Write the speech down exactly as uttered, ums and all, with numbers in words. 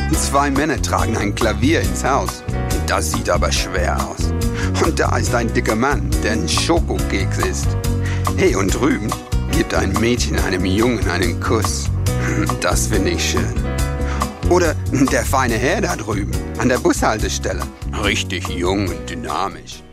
Zwei Männer tragen ein Klavier ins Haus. Das sieht aber schwer aus. Und da ist ein dicker Mann, der ein Schokokeks isst. Hey, und drüben gibt ein Mädchen einem Jungen einen Kuss. Das finde ich schön. Oder der feine Herr da drüben an der Bushaltestelle. Richtig jung und dynamisch.